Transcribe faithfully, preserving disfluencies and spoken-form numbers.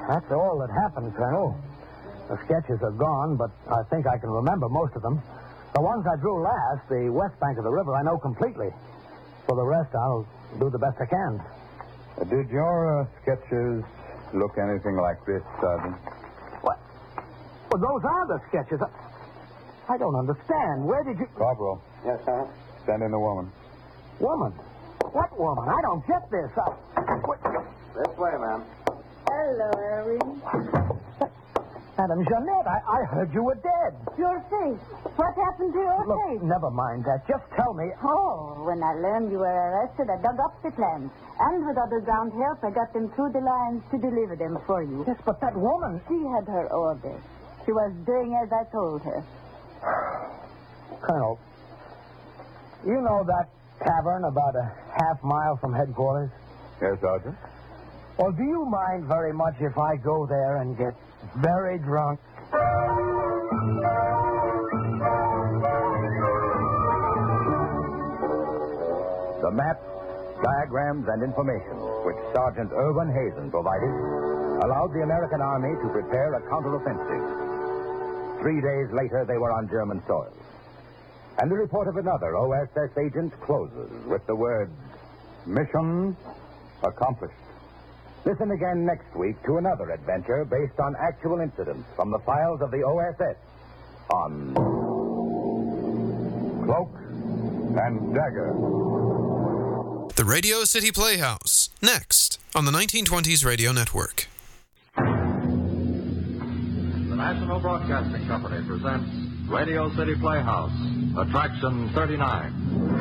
That's all that happened, Colonel. The sketches are gone, but I think I can remember most of them. The ones I drew last, the west bank of the river, I know completely. For the rest, I'll do the best I can. Uh, did your uh, sketches look anything like this, Sergeant? What? Well, those are the sketches. I, I don't understand. Where did you... Corporal. Yes, sir? Send in the woman. Woman? What woman? I don't get this. I... What... This way, ma'am. Hello, Irene. Madam Jeanette, I, I heard you were dead. Your face. What happened to your Look, face? never mind that. Just tell me. Oh, when I learned you were arrested, I dug up the plans. And with underground help, I got them through the lines to deliver them for you. Yes, but that woman... She had her orders. She was doing as I told her. Colonel, you know that tavern about a half mile from headquarters? Yes, Sergeant? Well, do you mind very much if I go there and get very drunk? The maps, diagrams, and information which Sergeant Irwin Hazen provided allowed the American Army to prepare a counteroffensive. Three days later, they were on German soil. And the report of another O S S agent closes with the words, "Mission accomplished." Listen again next week to another adventure based on actual incidents from the files of the O S S on Cloak and Dagger. The Radio City Playhouse, next on the nineteen twenties Radio Network. The National Broadcasting Company presents Radio City Playhouse, Attraction thirty-nine.